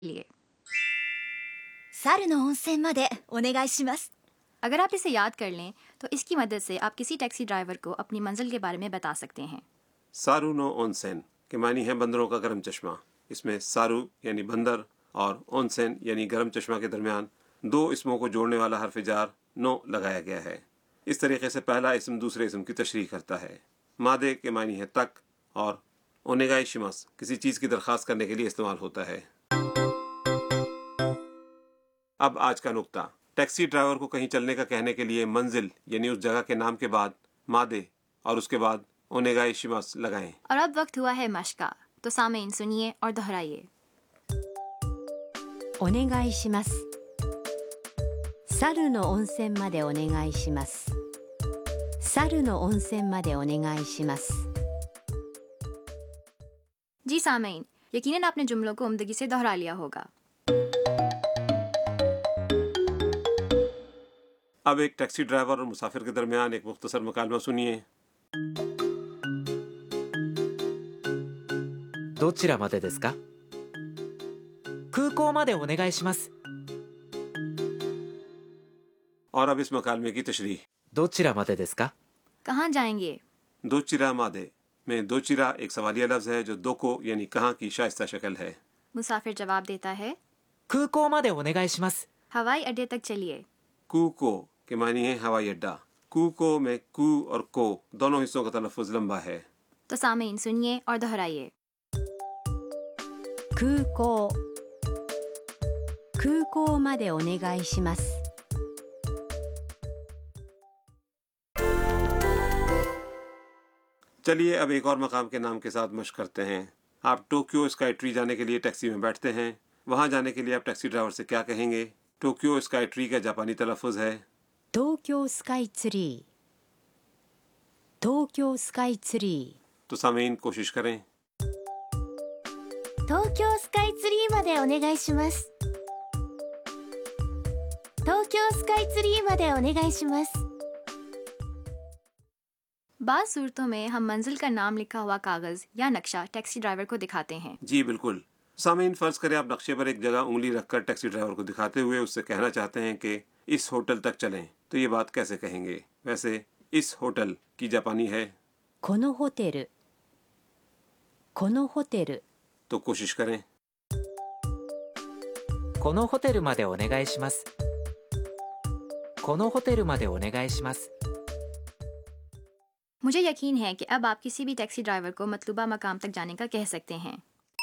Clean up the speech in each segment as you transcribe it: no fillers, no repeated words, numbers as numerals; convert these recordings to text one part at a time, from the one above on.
لیے 猿の温泉までお願いします。 اگر آپ اسے یاد کر لیں تو اس کی مدد سے آپ کسی ٹیکسی ڈرائیور کو اپنی منزل کے بارے میں بتا سکتے ہیں۔ سارو نو اونسین کے معنی ہے بندروں کا گرم چشمہ۔ اس میں سارو یعنی بندر اور اونسین یعنی گرم چشمہ کے درمیان دو اسموں کو جوڑنے والا حرف جار نو لگایا گیا ہے۔ اس طریقے سے پہلا اسم دوسرے اسم کی تشریح کرتا ہے۔ مادے کے معنی ہے تک اور اونیگائی شمس کسی چیز کی درخواست کرنے کے لیے استعمال ہوتا ہے۔ اب آج کا نقطہ، ٹیکسی ڈرائیور کو کہیں چلنے کا کہنے کے لیے منزل یعنی اس جگہ کے نام کے بعد مادے اور اس کے بعد اونیگائی شمس لگائیں۔ اور اب وقت ہوا ہے مشق کا، تو سامعین سنیے اور دہرائیے۔ お願いします。猿の温泉までお願いします。猿の温泉までお願いします。 جی سامعین، یقیناً آپ نے جملوں کو عمدگی سے دہرا لیا ہوگا۔ اب ایک ٹیکسی ڈرائیور اور مسافر کے درمیان ایک مختصر مکالمہ سنیے۔ どちらまでですか？空港までお願いします。 اور اب اس مکالمے کی تشریح۔ どちらまでですか？ کہاں جائیں گے؟ دوچیرا مادے میں دوچیرا ایک سوالیہ لفظ ہے جو دوکو یعنی کہاں کی شائستہ شکل ہے۔ مسافر جواب دیتا ہے 空港までお願いします。 ہوائی اڈے تک چلیے۔ کوکو کے معنی ہے ہوائی اڈہ۔ کوکو میں کو اور کو دونوں حصوں کا تلفظ لمبا ہے۔ تو سامعین سنیے اور دہرائیے۔ 空港空港までお願いします。 چلیے اب ایک اور مقام کے نام کے ساتھ مشق کرتے ہیں۔ آپ ٹوکیو اسکائی ٹری جانے کے لیے ٹیکسی میں بیٹھتے ہیں۔ وہاں جانے کے لیے آپ ٹیکسی ڈرائیور سے کیا کہیں گے؟ ٹوکیو اسکائی ٹری کا جاپانی تلفظ ہے 東京スカイツリー東京スカイツリ تو سامعین کوشش کریں۔ ー東京スカイツリーまでお願いします。東京スカイツリーまでお願いします。 بعض صورتوں میں ہم منزل کا نام لکھا ہوا کاغذ یا نقشہ ٹیکسی ڈرائیور کو دکھاتے ہیں۔ جی بالکل۔ سامعین فرض کریں آپ نقشے پر ایک جگہ انگلی رکھ کر ٹیکسی ڈرائیور کو دکھاتے ہوئے اس سے کہنا چاہتے ہیں کہ اس ہوٹل تک چلیں، تو یہ بات کیسے کہیں گے؟ ویسے اس ہوٹل کی جاپانی ہے このホテルこのホテル تو کوشش کریں۔ このホテルまでお願いします。このホテルまでお願いします。 مجھے یقین ہے کہ اب آپ کسی بھی ٹیکسی ڈرائیور کو مطلوبہ مقام تک جانے کا کہہ سکتے ہیں۔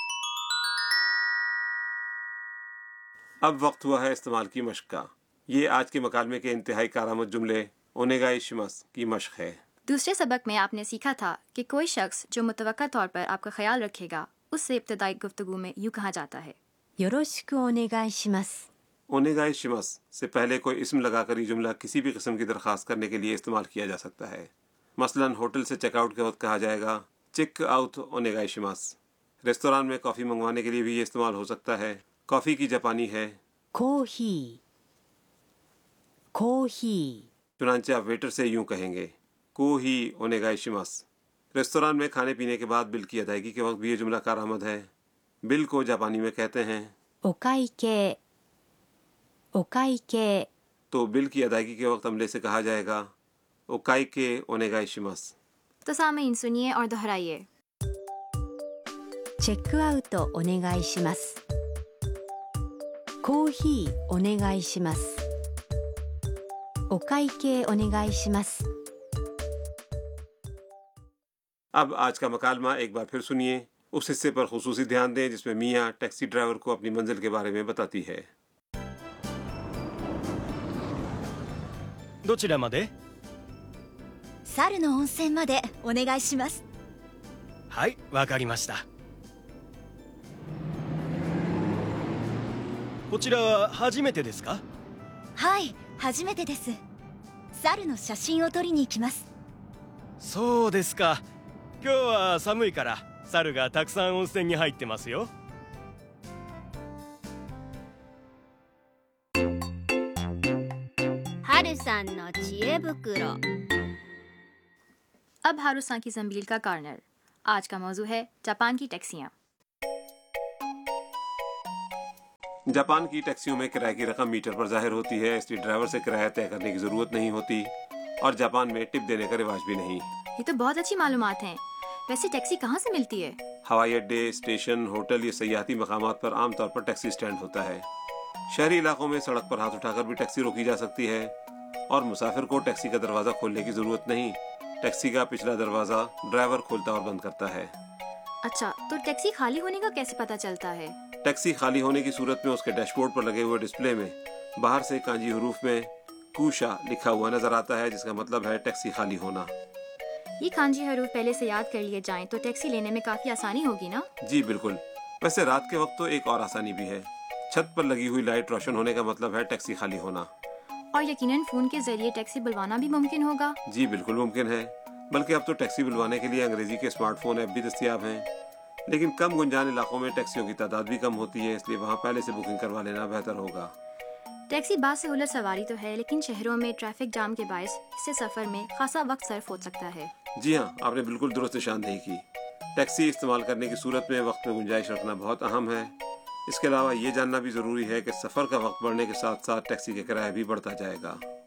اب وقت ہوا ہے استعمال کی مشق کا۔ یہ آج کے مکالمے کے انتہائی کارآمد جملے اونیگائی شمس کی مشق ہے۔ دوسرے سبق میں آپ نے سیکھا تھا کہ کوئی شخص جو متوقع طور پر آپ کا خیال رکھے گا، اس سے ابتدائی گفتگو میں یوں کہا جاتا ہے よろしくお願いします。 اونیگائی شمس سے پہلے کوئی اسم لگا کر یہ جملہ کسی بھی قسم کی درخواست کرنے کے لیے استعمال کیا جا سکتا ہے۔ مثلا ہوٹل سے چیک آؤٹ کے وقت کہا جائے گا چیک آؤٹ اونیگائی شمس۔ ریستوران میں کافی منگوانے کے لیے بھی یہ استعمال ہو سکتا ہے۔ کافی کی جاپانی ہے コーヒーコーヒ چنانچہ آپ ویٹر سے یوں کہیں گے کو ہی اونیگائی شمس۔ ریستوران میں کھانے پینے کے بعد بل کی ادائیگی کے وقت بھی یہ جملہ کارآمد ہے۔ بل کو جاپانی میں کہتے ہیں ーお会計お会計 تو بل کی ادائیگی کے وقت عملے سے کہا جائے گا اوکائی کے اونیگائی شمس۔ تو سامعین سنیے اور دہرائیے۔ チェックアウトお願いします。コーヒーお願いします。お会計お願いします。 اب آج کا مکالمہ ایک بار پھر سنیے۔ اس حصے پر خصوصی دھیان دیں جس میں میاں ٹیکسی ڈرائیور کو اپنی منزل کے بارے میں بتاتی ہے۔ どちらまで？ 猿の温泉までお願いします。 はい、わかりました。こちらは初めてですか？ はい、初めてです。猿の写真を撮りに行きます。 そうですか。今日は寒いから猿がたくさん温泉に入ってますよ。 春さんの知恵袋。 اب ہاروسان کی زنبیل کا کارنر۔ آج کا موضوع ہے جاپان کی ٹیکسیاں۔ जापान की टैक्सियों में किराए की रकम मीटर पर जाहिर होती है, इसलिए ड्राइवर से किराया तय करने की जरूरत नहीं होती और जापान में टिप देने का रिवाज भी नहीं। ये तो बहुत अच्छी मालूमात हैं। वैसे टैक्सी कहाँ से मिलती है? हवाई अड्डे, स्टेशन, होटल या सयाहती मकामात पर आमतौर पर टैक्सी स्टैंड होता है। शहरी इलाकों में सड़क पर हाथ उठाकर भी टैक्सी रोकी जा सकती है और मुसाफिर को टैक्सी का दरवाजा खोलने की जरूरत नहीं। टैक्सी का पिछला दरवाजा ड्राइवर खोलता और बंद करता है। अच्छा, तो टैक्सी खाली होने का कैसे पता चलता है? टैक्सी खाली होने की सूरत में उसके डैशबोर्ड पर लगे हुए डिस्प्ले में बाहर से कांजी हरूफ में कूशा लिखा हुआ नजर आता है, जिसका मतलब है टैक्सी खाली होना। ये कांजी हरूफ पहले से याद कर लिए जाएं तो टैक्सी लेने में काफी आसानी होगी ना? जी बिल्कुल। वैसे रात के वक्त तो एक और आसानी भी है। छत पर लगी हुई लाइट रोशन होने का मतलब है टैक्सी खाली होना। और यकीनन फोन के जरिए टैक्सी बुलवाना भी मुमकिन होगा। जी बिल्कुल मुमकिन है, बल्कि अब तो टैक्सी बुलवाने के लिए अंग्रेजी के स्मार्टफोन ऐप भी दस्तयाब हैं। लेकिन कम गुंजान इलाकों में टैक्सियों की तादाद भी कम होती है, इसलिए वहाँ पहले से बुकिंग करवा लेना बेहतर होगा। टैक्सी बासहूलत सवारी तो है, लेकिन शहरों में ट्रैफिक जाम के बायस इससे सफर में खासा वक्त सर्फ हो सकता है। जी हाँ, आपने बिल्कुल दुरुस्त निशानदेही की। टैक्सी इस्तेमाल करने की सूरत में वक्त में गुंजाइश रखना बहुत अहम है। इसके अलावा ये जानना भी जरूरी है कि सफर का वक्त बढ़ने के साथ साथ टैक्सी के किराया भी बढ़ता जाएगा।